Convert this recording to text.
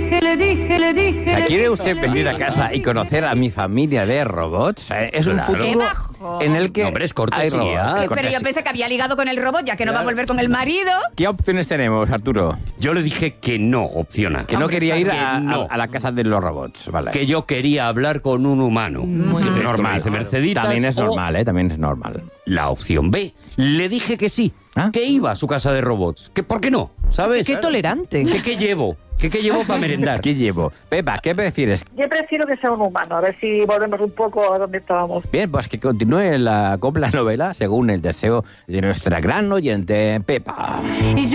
O sea, ¿quiere usted venir a casa y conocer a mi familia de robots? Es un futuro en el que No, hombre, es cortesía. hay robots. Es Pero yo cortesía. pensé que había ligado con el robot, ya que no va a volver con el marido. ¿Qué opciones tenemos, Arturo? Yo le dije que no, opciona. Que no quería ir que no. a la casa de los robots, ¿vale? Que yo quería hablar con un humano. Que normal. esto me dice Merceditas, También es o normal, ¿eh? También es normal. La opción B. Le dije que sí, ¿Ah? que iba a su casa de robots. Que ¿por qué no? ¿Sabes? Qué tolerante. ¿Que qué llevo? ¿Que qué llevo para merendar? ¿Qué llevo? Pepa, ¿qué prefieres? Yo prefiero que sea un humano, a ver si volvemos un poco a donde estábamos. Bien, pues que continúe la copla novela según el deseo de nuestra gran oyente Pepa. Y yo